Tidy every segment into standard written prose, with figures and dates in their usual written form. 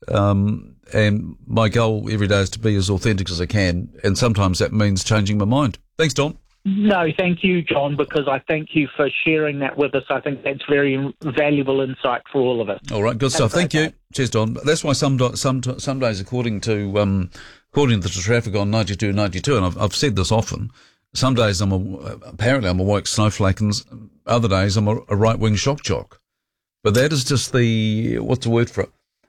And my goal every day is to be as authentic as I can, and sometimes that means changing my mind. Thanks, Don. No, thank you, John, because I thank you for sharing that with us. I think that's very valuable insight for all of us. All right, good stuff. Thank you. Cheers, Don. That's why some days, according to the traffic on 92, 92, and I've said this often, some days apparently I'm a woke snowflake, and other days I'm a right-wing shock jock. But that is just what's the word for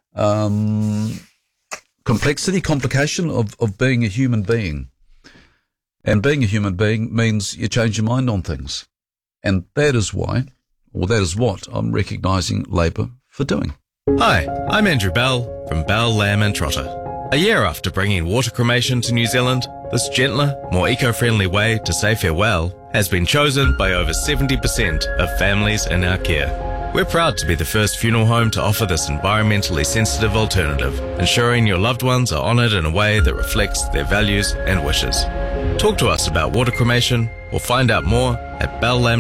it? Complication of being a human being. And being a human being means you change your mind on things. And that is what I'm recognising Labour for doing. Hi, I'm Andrew Bell from Bell, Lamb and Trotter. A year after bringing water cremation to New Zealand, this gentler, more eco-friendly way to say farewell has been chosen by over 70% of families in our care. We're proud to be the first funeral home to offer this environmentally sensitive alternative, ensuring your loved ones are honoured in a way that reflects their values and wishes. Talk to us about water cremation or find out more at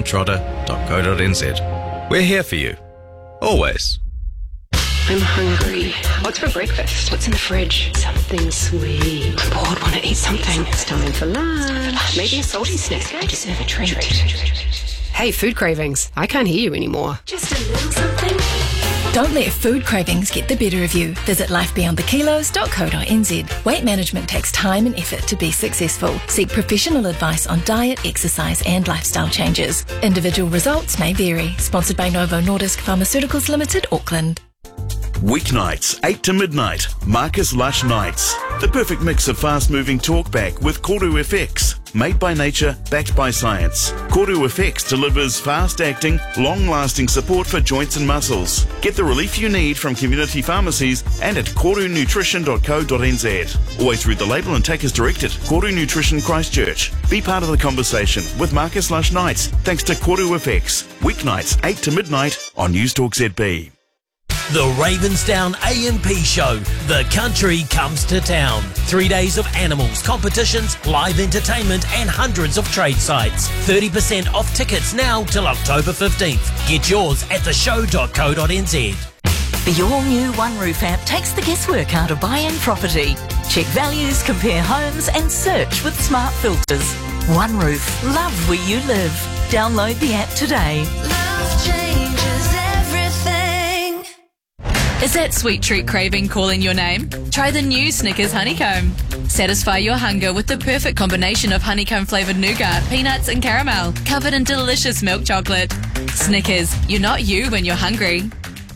bellambtrotter.co.nz. We're here for you. Always. I'm hungry. What's for breakfast? What's in the fridge? Something sweet. I'm bored, want to eat something. It's time for lunch. Maybe a salty snack. I deserve a treat. Hey, food cravings. I can't hear you anymore. Just a little something. Don't let food cravings get the better of you. Visit lifebeyondthekilos.co.nz. Weight management takes time and effort to be successful. Seek professional advice on diet, exercise and lifestyle changes. Individual results may vary. Sponsored by Novo Nordisk Pharmaceuticals Limited, Auckland. Weeknights, 8 to midnight, Marcus Lush Nights. The perfect mix of fast-moving talkback with Koru FX. Made by nature, backed by science. Koru FX delivers fast-acting, long-lasting support for joints and muscles. Get the relief you need from community pharmacies and at korunutrition.co.nz. Always read the label and take as directed. Koru Nutrition Christchurch. Be part of the conversation with Marcus Lush Nights thanks to Koru FX. Weeknights, 8 to midnight on Newstalk ZB. The Ravensdown AMP Show. The country comes to town. 3 days of animals, competitions, live entertainment and hundreds of trade sites. 30% off tickets now till October 15th. Get yours at theshow.co.nz. The all-new One Roof app takes the guesswork out of buying property. Check values, compare homes and search with smart filters. One Roof. Love where you live. Download the app today. Love changes everything. Is that sweet treat craving calling your name? Try the new Snickers Honeycomb. Satisfy your hunger with the perfect combination of honeycomb-flavoured nougat, peanuts and caramel, covered in delicious milk chocolate. Snickers, you're not you when you're hungry.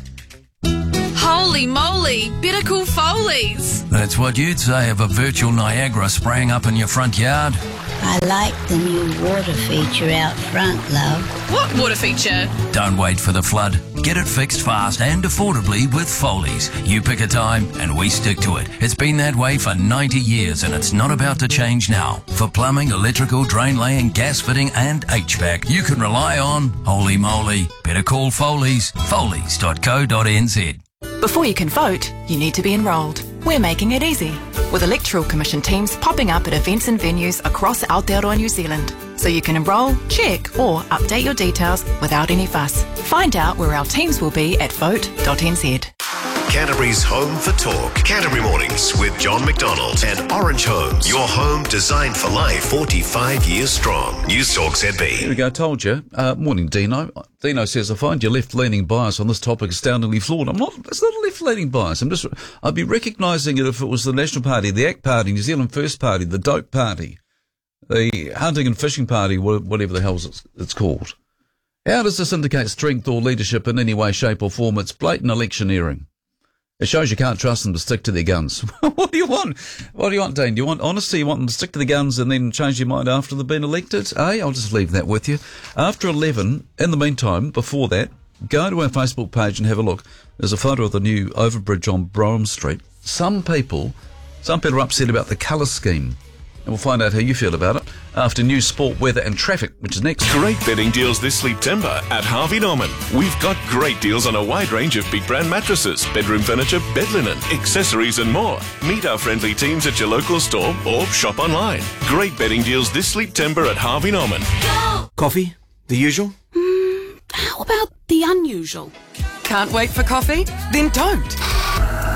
Holy moly, better call Foley's. That's what you'd say of a virtual Niagara spraying up in your front yard. I like the new water feature out front, love. What water feature? Don't wait for the flood. Get it fixed fast and affordably with Foley's. You pick a time and we stick to it. It's been that way for 90 years and it's not about to change now. For plumbing, electrical, drain laying, gas fitting and HVAC, you can rely on Holy Moly. Better call Foley's. Foley's.co.nz. Before you can vote, you need to be enrolled. We're making it easy, with Electoral Commission teams popping up at events and venues across Aotearoa New Zealand. So you can enrol, check or update your details without any fuss. Find out where our teams will be at vote.nz. Canterbury's home for talk. Canterbury Mornings with John McDonald and Orange Homes. Your home designed for life, 45 years strong. Newstalk ZB. Here we go, told you. Morning, Dino. Dino says, I find your left-leaning bias on this topic astoundingly flawed. It's not a left-leaning bias. I'd be recognising it if it was the National Party, the ACT Party, New Zealand First Party, the Dope Party, the Hunting and Fishing Party, whatever the hell it's called. How does this indicate strength or leadership in any way, shape or form? It's blatant electioneering. It shows you can't trust them to stick to their guns. What do you want? What do you want, Dane? Do you want honesty? You want them to stick to the guns and then change their mind after they've been elected? I'll just leave that with you. After 11, in the meantime, before that, go to our Facebook page and have a look. There's a photo of the new overbridge on Brougham Street. Some people are upset about the colour scheme. And we'll find out how you feel about it after news, sport, weather and traffic, which is next. Great bedding deals this September at Harvey Norman. We've got great deals on a wide range of big brand mattresses, bedroom furniture, bed linen, accessories and more. Meet our friendly teams at your local store or shop online. Great bedding deals this September at Harvey Norman. Go! Coffee? The usual? How about the unusual? Can't wait for coffee? Then don't.